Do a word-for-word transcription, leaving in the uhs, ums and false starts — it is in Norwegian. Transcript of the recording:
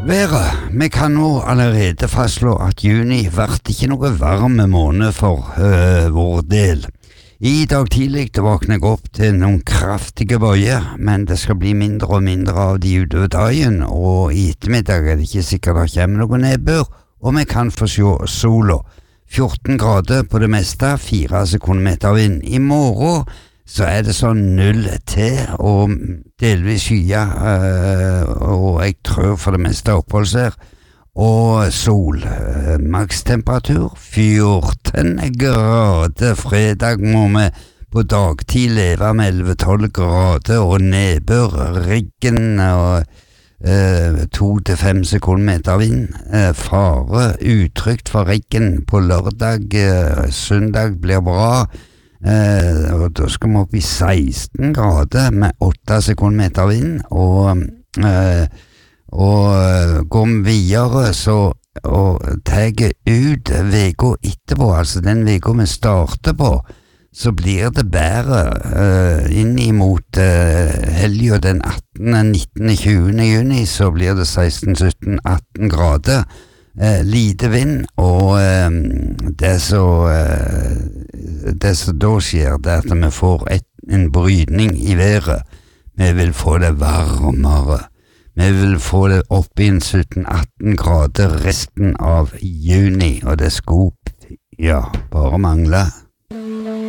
Været. Vi kan nå allerede fastslå at juni vært ikke noe varme måned for øh, vår del. I dag tidlig våkner jeg opp til noen kraftige bøyer, men det skal bli mindre og mindre av de utover dagen, og i ettermiddag er det ikke sikkert det kommer noe nedbør, og vi kan få se sola. fjorten grader på det meste, fire sekundmeter vind. I morgen så er det sånn null til, og delvis skyer, øh, og jeg tror for det meste oppholdsvær, og sol. Øh, Makstemperatur fjorten grader. Fredag må vi på dagtid leve med elleve tolv grader, og nedbør, riggen, og øh, to til fem sekundmeter vind. Øh, fare utrygt for riggen på lørdag, øh, søndag blir bra. Uh, og da skal vi opp i seksten grader med åtte sekundmeter vind, og, uh, og uh, går vi videre så, og tager ut veka etterpå, altså den veka vi starter på, så blir det bedre uh, inn imot uh, helgen den attende, nittende, tjuende juni, så blir det seksten, sytten, atten grader. Eh, lite vind, og eh, det som eh, det som da skjer, det er at vi får et, en brytning i været. Vi vil få det varmere. Vi vil få det opp i sytten, atten grader resten av juni, og det skulle ja, bare mangle.